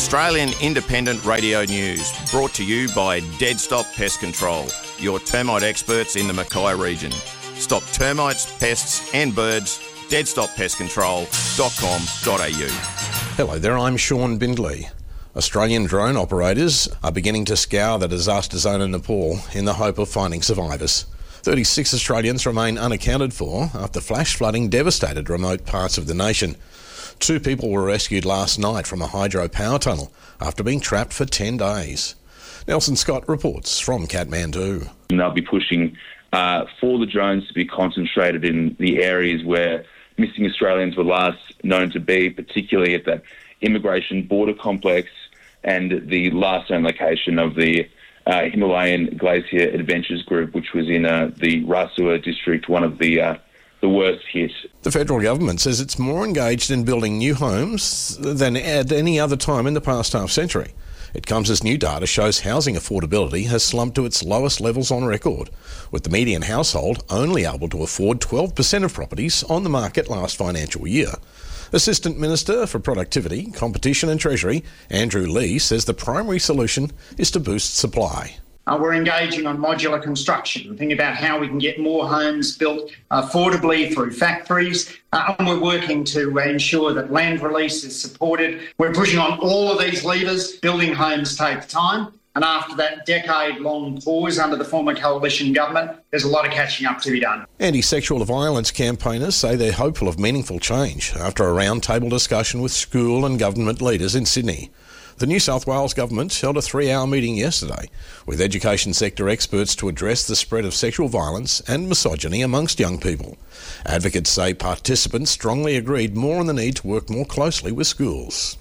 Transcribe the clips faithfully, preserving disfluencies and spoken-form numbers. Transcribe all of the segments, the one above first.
Australian Independent Radio News, brought to you by Dead Stop Pest Control, your termite experts in the Mackay region. Stop termites, pests and birds. dead stop pest control dot com dot a u. Hello there, I'm Sean Bindley. Australian drone operators are beginning to scour the disaster zone in Nepal in the hope of finding survivors. thirty-six Australians remain unaccounted for after flash flooding devastated remote parts of the nation. Two people were rescued last night from a hydro power tunnel after being trapped for ten days. Nelson Scott reports from Kathmandu. And they'll be pushing uh, for the drones to be concentrated in the areas where missing Australians were last known to be, particularly at the immigration border complex and the last known location of the uh, Himalayan Glacier Adventures Group, which was in uh, the Rasua district, one of the uh, the worst hit. The federal government says it's more engaged in building new homes than at any other time in the past half century. It comes as new data shows housing affordability has slumped to its lowest levels on record, with the median household only able to afford twelve percent of properties on the market last financial year. Assistant Minister for Productivity, Competition and Treasury, Andrew Lee, says the primary solution is to boost supply. Uh, we're engaging on modular construction, thinking about how we can get more homes built affordably through factories, uh, and we're working to uh, ensure that land release is supported. We're pushing on all of these levers. Building homes takes time, and after that decade-long pause under the former coalition government, there's a lot of catching up to be done. Anti-sexual violence campaigners say they're hopeful of meaningful change after a roundtable discussion with school and government leaders in Sydney. The New South Wales Government held a three-hour meeting yesterday with education sector experts to address the spread of sexual violence and misogyny amongst young people. Advocates say participants strongly agreed more on the need to work more closely with schools.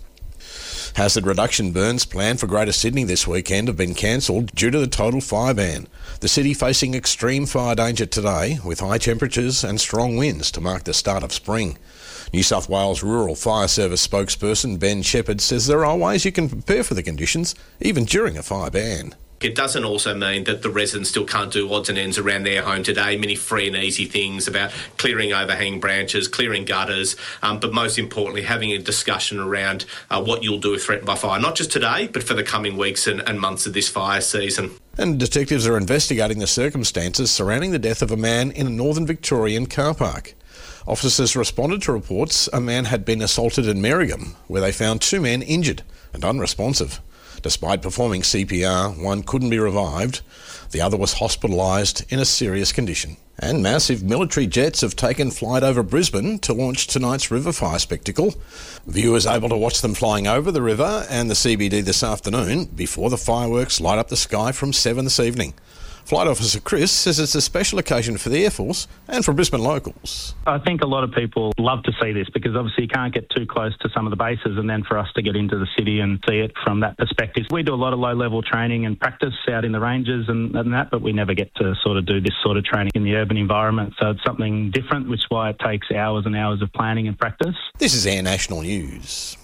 Hazard reduction burns planned for Greater Sydney this weekend have been cancelled due to the total fire ban. The city facing extreme fire danger today with high temperatures and strong winds to mark the start of spring. New South Wales Rural Fire Service spokesperson Ben Shepherd says there are ways you can prepare for the conditions even during a fire ban. It doesn't also mean that the residents still can't do odds and ends around their home today, many free and easy things about clearing overhanging branches, clearing gutters, um, but most importantly having a discussion around uh, what you'll do if threatened by fire, not just today but for the coming weeks and, and months of this fire season. And detectives are investigating the circumstances surrounding the death of a man in a northern Victorian car park. Officers responded to reports a man had been assaulted in Merrigum, where they found two men injured and unresponsive. Despite performing C P R, one couldn't be revived. The other was hospitalised in a serious condition. And massive military jets have taken flight over Brisbane to launch tonight's river fire spectacle. Viewers able to watch them flying over the river and the C B D this afternoon before the fireworks light up the sky from seven this evening. Flight Officer Chris says it's a special occasion for the Air Force and for Brisbane locals. I think a lot of people love to see this because obviously you can't get too close to some of the bases, and then for us to get into the city and see it from that perspective. We do a lot of low-level training and practice out in the ranges and, and that, but we never get to sort of do this sort of training in the urban environment. So it's something different, which is why it takes hours and hours of planning and practice. This is Air National News.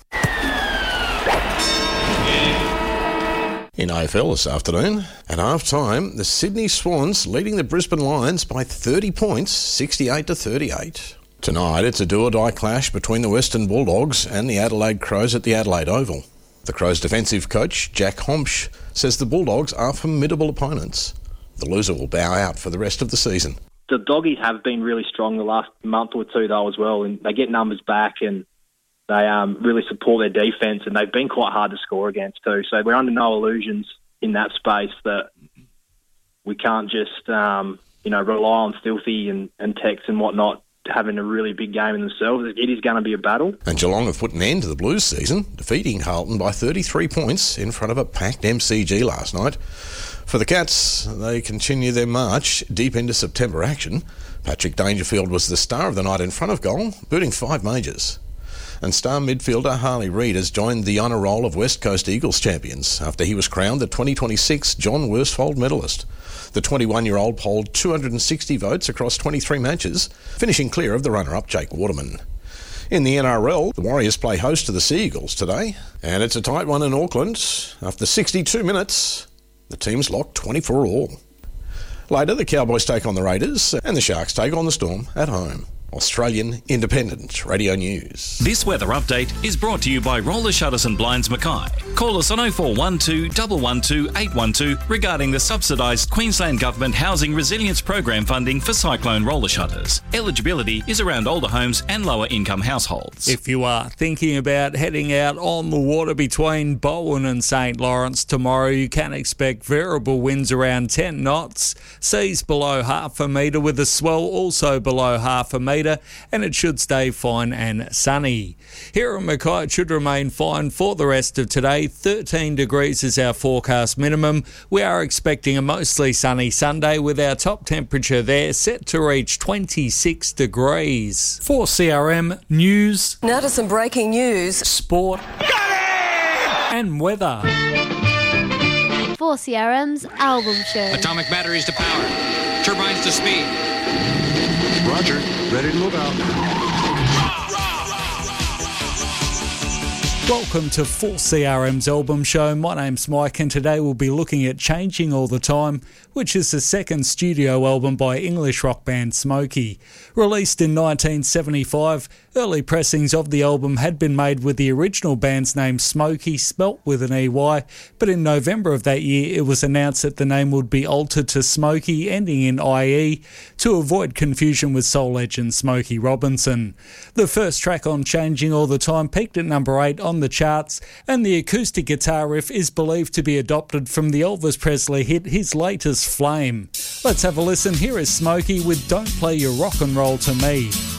In A F L this afternoon, at half-time, the Sydney Swans leading the Brisbane Lions by thirty points, sixty-eight to thirty-eight. Tonight, it's a do-or-die clash between the Western Bulldogs and the Adelaide Crows at the Adelaide Oval. The Crows' defensive coach, Jack Hompsch, says the Bulldogs are formidable opponents. The loser will bow out for the rest of the season. The Doggies have been really strong the last month or two, though, as well, and they get numbers back and They um, really support their defence, and they've been quite hard to score against too. So we're under no illusions in that space that we can't just, um, you know, rely on Filthy and, and Tex and whatnot having a really big game in themselves. It is going to be a battle. And Geelong have put an end to the Blues season, defeating Carlton by thirty-three points in front of a packed M C G last night. For the Cats, they continue their march deep into September action. Patrick Dangerfield was the star of the night in front of goal, booting five majors. And star midfielder Harley Reid has joined the honour roll of West Coast Eagles champions after he was crowned the twenty twenty-six John Worsfold medalist. The twenty-one-year-old polled two hundred sixty votes across twenty-three matches, finishing clear of the runner-up Jake Waterman. In the N R L, the Warriors play host to the Sea Eagles today, and it's a tight one in Auckland. After sixty-two minutes, the teams locked twenty-four all. Later, the Cowboys take on the Raiders, and the Sharks take on the Storm at home. Australian Independent Radio News. This weather update is brought to you by Roller Shutters and Blinds Mackay. Call us on oh four one two, one one two, eight one two regarding the subsidised Queensland Government Housing Resilience Program funding for cyclone roller shutters. Eligibility is around older homes and lower income households. If you are thinking about heading out on the water between Bowen and St Lawrence tomorrow, you can expect variable winds around ten knots, seas below half a metre with a swell also below half a metre, and it should stay fine and sunny. Here at Mackay it should remain fine for the rest of today. thirteen degrees is our forecast minimum. We are expecting a mostly sunny Sunday with our top temperature there set to reach twenty-six degrees. For C R M News. Now to some breaking news. Sport. And weather. For C R M's album show. Atomic batteries to power. Turbines to speed. Roger. Ready to move out. Welcome to four C R M's album show. My name's Mike and today we'll be looking at Changing All the Time, which is the second studio album by English rock band Smokey. Released in nineteen seventy-five, early pressings of the album had been made with the original band's name Smokey, spelt with an E Y, but in November of that year it was announced that the name would be altered to Smokey, ending in I E, to avoid confusion with soul legend Smokey Robinson. The first track on Changing All the Time peaked at number eight on the charts, and the acoustic guitar riff is believed to be adopted from the Elvis Presley hit his latest Flame. Let's have a listen. Here is Smokey with Don't Play Your Rock and Roll to Me.